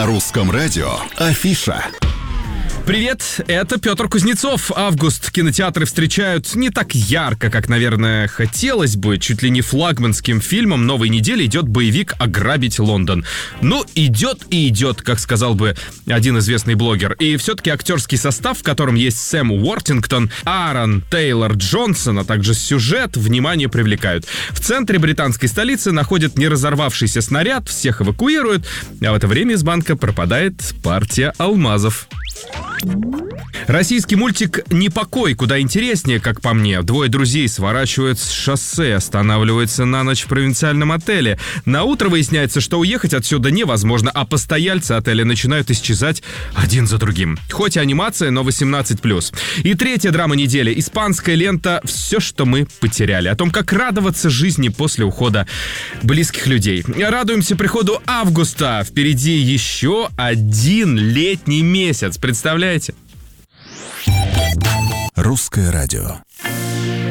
На русском радио Афиша. Привет, это Петр Кузнецов. Август кинотеатры встречают не так ярко, как, наверное, хотелось бы. Чуть ли не флагманским фильмом новой недели идет боевик «Ограбить Лондон». Ну, идет и идет, как сказал бы один известный блогер. И все-таки актерский состав, в котором есть Сэм Уортингтон, Аарон Тейлор Джонсон, а также сюжет, внимание привлекают. В центре британской столицы находят неразорвавшийся снаряд, всех эвакуируют, а в это время из банка пропадает партия алмазов. Российский мультик «Непокой» куда интереснее, как по мне. Двое друзей сворачивают с шоссе, останавливаются на ночь в провинциальном отеле. На утро выясняется, что уехать отсюда невозможно, а постояльцы отеля начинают исчезать один за другим. Хоть и анимация, но 18+. И третья драма недели. Испанская лента «Все, что мы потеряли». О том, как радоваться жизни после ухода близких людей. Радуемся приходу августа. Впереди еще один летний месяц. Представляете? Русское радио.